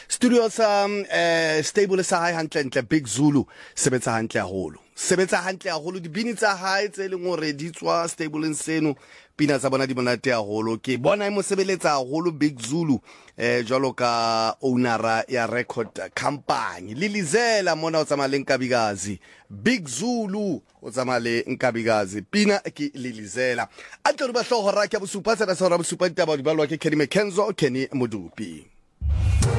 Studio sa stable sa hae hantle Big Zulu sebetsa hantle haholo dibini tsa hae tse leng hore di tswa stable seno pina tsa bona di monate haholo ke bona mo sebeletsa haholo Big Zulu jwalo ka owner ya record company Lilizela mona o tsamaleng Nkabikazi Big Zulu o tsamale Nkabikazi pina ke Lilizela a tlo ba hloho ra ke bosupa tsena sa ra bosupa ditaba di balwa ke Kenny McKenzo Kenny Modupi.